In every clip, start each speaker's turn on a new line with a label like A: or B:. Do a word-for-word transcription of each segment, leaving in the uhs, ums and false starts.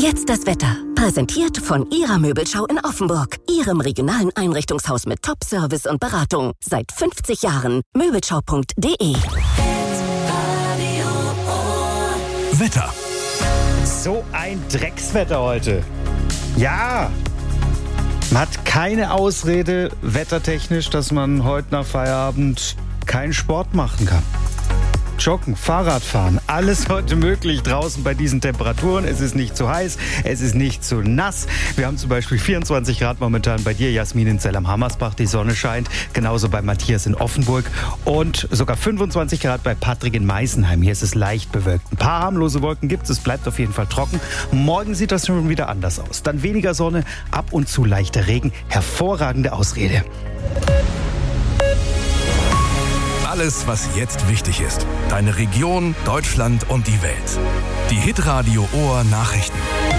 A: Jetzt das Wetter. Präsentiert von Ihrer Möbelschau in Offenburg. Ihrem regionalen Einrichtungshaus mit Top-Service und Beratung. Seit fünfzig Jahren. Möbelschau punkt de.
B: Wetter.
C: So ein Dreckswetter heute. Ja, man hat keine Ausrede wettertechnisch, dass man heute nach Feierabend keinen Sport machen kann. Joggen, Fahrradfahren, alles heute möglich draußen bei diesen Temperaturen. Es ist nicht zu heiß, es ist nicht zu nass. Wir haben zum Beispiel vierundzwanzig Grad momentan bei dir, Jasmin, in Zell am Hammersbach. Die Sonne scheint, genauso bei Matthias in Offenburg und sogar fünfundzwanzig Grad bei Patrick in Meisenheim. Hier ist es leicht bewölkt. Ein paar harmlose Wolken gibt es, es bleibt auf jeden Fall trocken. Morgen sieht das schon wieder anders aus. Dann weniger Sonne, ab und zu leichter Regen. Hervorragende Ausrede.
B: Alles, was jetzt wichtig ist. Deine Region, Deutschland und die Welt. Die Hitradio Ohr Nachrichten.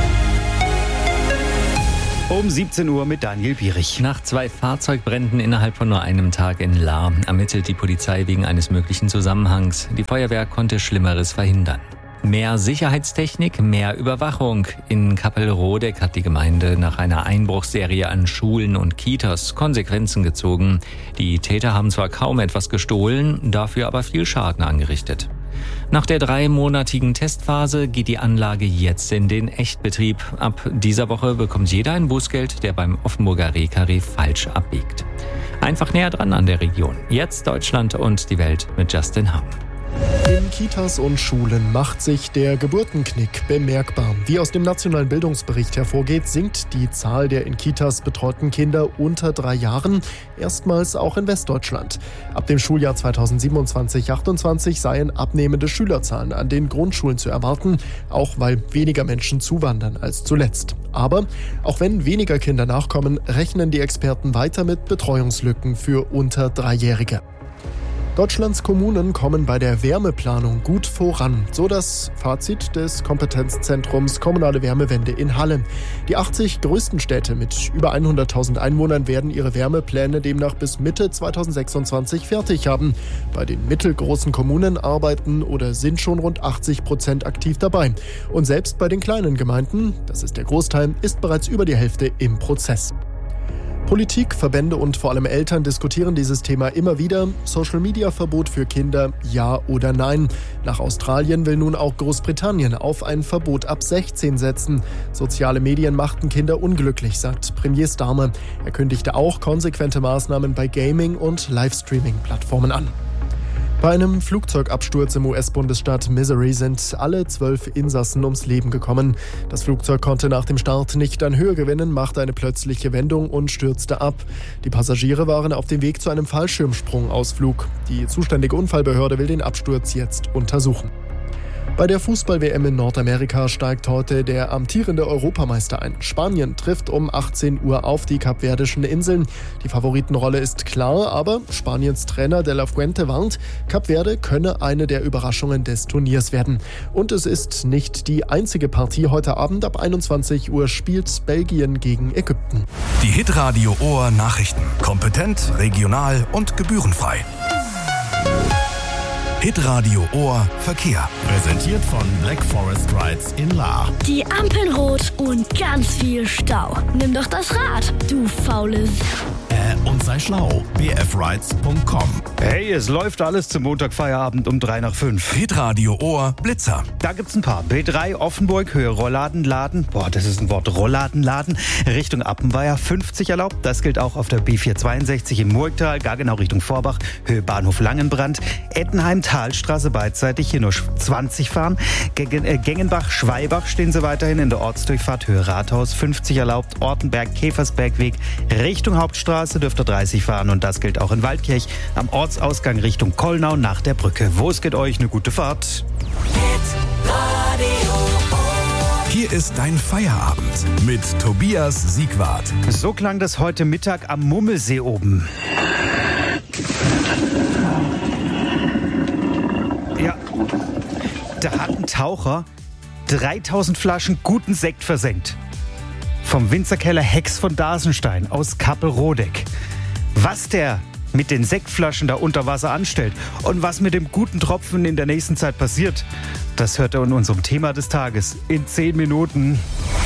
C: Um siebzehn Uhr mit Daniel Pierich.
D: Nach zwei Fahrzeugbränden innerhalb von nur einem Tag in Lahr ermittelt die Polizei wegen eines möglichen Zusammenhangs. Die Feuerwehr konnte Schlimmeres verhindern. Mehr Sicherheitstechnik, mehr Überwachung. In Kappelrodeck hat die Gemeinde nach einer Einbruchsserie an Schulen und Kitas Konsequenzen gezogen. Die Täter haben zwar kaum etwas gestohlen, dafür aber viel Schaden angerichtet. Nach der dreimonatigen Testphase geht die Anlage jetzt in den Echtbetrieb. Ab dieser Woche bekommt jeder ein Bußgeld, der beim Offenburger Rehkarree falsch abbiegt. Einfach näher dran an der Region. Jetzt Deutschland und die Welt mit Justin Hamm.
E: In Kitas und Schulen macht sich der Geburtenknick bemerkbar. Wie aus dem nationalen Bildungsbericht hervorgeht, sinkt die Zahl der in Kitas betreuten Kinder unter drei Jahren, erstmals auch in Westdeutschland. Ab dem Schuljahr zweitausendsiebenundzwanzig achtundzwanzig seien abnehmende Schülerzahlen an den Grundschulen zu erwarten, auch weil weniger Menschen zuwandern als zuletzt. Aber auch wenn weniger Kinder nachkommen, rechnen die Experten weiter mit Betreuungslücken für unter Dreijährige. Deutschlands Kommunen kommen bei der Wärmeplanung gut voran, so das Fazit des Kompetenzzentrums Kommunale Wärmewende in Halle. Die achtzig größten Städte mit über hunderttausend Einwohnern werden ihre Wärmepläne demnach bis Mitte zweitausendsechsundzwanzig fertig haben. Bei den mittelgroßen Kommunen arbeiten oder sind schon rund achtzig Prozent aktiv dabei. Und selbst bei den kleinen Gemeinden, das ist der Großteil, ist bereits über die Hälfte im Prozess. Politik, Verbände und vor allem Eltern diskutieren dieses Thema immer wieder. Social-Media-Verbot für Kinder, ja oder nein? Nach Australien will nun auch Großbritannien auf ein Verbot ab sechzehn setzen. Soziale Medien machten Kinder unglücklich, sagt Premier Starmer. Er kündigte auch konsequente Maßnahmen bei Gaming- und Livestreaming-Plattformen an. Bei einem Flugzeugabsturz im U S-Bundesstaat Missouri sind alle zwölf Insassen ums Leben gekommen. Das Flugzeug konnte nach dem Start nicht an Höhe gewinnen, machte eine plötzliche Wendung und stürzte ab. Die Passagiere waren auf dem Weg zu einem Fallschirmsprungausflug. Die zuständige Unfallbehörde will den Absturz jetzt untersuchen. Bei der Fußball-W M in Nordamerika steigt heute der amtierende Europameister ein. Spanien trifft um achtzehn Uhr auf die Kapverdischen Inseln. Die Favoritenrolle ist klar, aber Spaniens Trainer De La Fuente warnt, Kap Verde könne eine der Überraschungen des Turniers werden. Und es ist nicht die einzige Partie. Heute Abend ab einundzwanzig Uhr spielt Belgien gegen Ägypten.
B: Die Hitradio Ohr Nachrichten. Kompetent, regional und gebührenfrei. Hitradio Ohr Verkehr.
F: Präsentiert von Black Forest Rides in Lahr.
G: Die Ampeln rot und ganz viel Stau. Nimm doch das Rad, du faules.
F: Äh, und sei schlau. b f rides punkt com.
C: Hey, es läuft alles zum Montagfeierabend um drei nach fünf.
B: Hitradio Ohr Blitzer.
C: Da gibt's ein paar. B drei Offenburg, Höhe Rollladenladen. Boah, das ist ein Wort, Rollladenladen. Richtung Appenweier fünfzig erlaubt. Das gilt auch auf der B vierhundertzweiundsechzig im Murgtal, gar genau Richtung Vorbach, Höhe Bahnhof Langenbrand. Ettenheim, Talstraße beidseitig, hier nur zwanzig fahren. Gegen, äh, Gengenbach, Schweibach stehen sie weiterhin in der Ortsdurchfahrt, Höhe Rathaus fünfzig erlaubt. Ortenberg, Käfersbergweg Richtung Hauptstraße dürft ihr dreißig fahren und das gilt auch in Waldkirch am Ortsausgang Richtung Kollnau nach der Brücke. Wo es geht euch, eine gute Fahrt.
B: Hier ist dein Feierabend mit Tobias Siegwart.
C: So klang das heute Mittag am Mummelsee oben. Ja, da hat ein Taucher dreitausend Flaschen guten Sekt versenkt. Vom Winzerkeller Hex von Dasenstein aus Kappelrodeck. Was der mit den Sektflaschen da unter Wasser anstellt und was mit dem guten Tropfen in der nächsten Zeit passiert, das hört ihr in unserem Thema des Tages in zehn Minuten.